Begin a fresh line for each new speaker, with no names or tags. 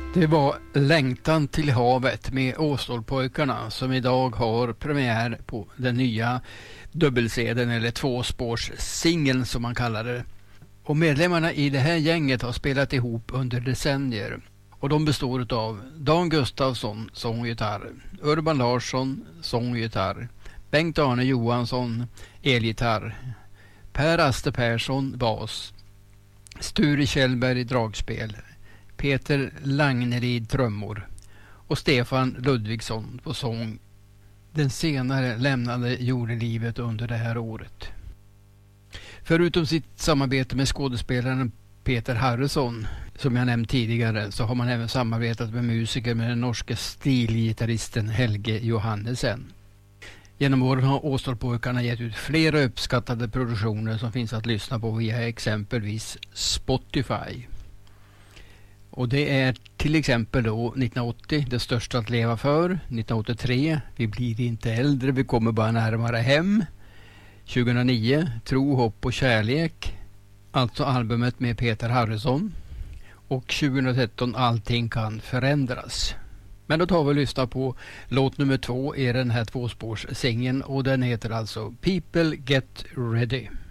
Det var Längtan till havet med Åstolpojkarna som idag har premiär på den nya dubbelsedeln eller tvåspårssingeln som man kallar det. Och medlemmarna i det här gänget har spelat ihop under decennier. Och de består av Dan Gustafsson, sång och gitarr, Urban Larsson, sång och gitarr, Bengt-Arne Johansson, elgitarr, Per Aster Persson, bas, Sture Kjellberg, dragspel, Peter Langnerid, trummor och Stefan Ludvigsson på sång. Den senare lämnade jordelivet under det här året. Förutom sitt samarbete med skådespelaren Peter Harrison, som jag nämnt tidigare, så har man även samarbetat med musiker med den norska stilgitarristen Helge Johannesen. Genom åren har Åstolpojkarna gett ut flera uppskattade produktioner som finns att lyssna på via exempelvis Spotify. Och det är till exempel då 1980 Det största att leva för, 1983 Vi blir inte äldre, vi kommer bara närmare hem, 2009 Tro, hopp och kärlek, alltså albumet med Peter Harrison, och 2013 Allting kan förändras. Men då tar vi och lyssnar på låt nummer 2 i den här tvåspårssingen och den heter alltså People Get Ready.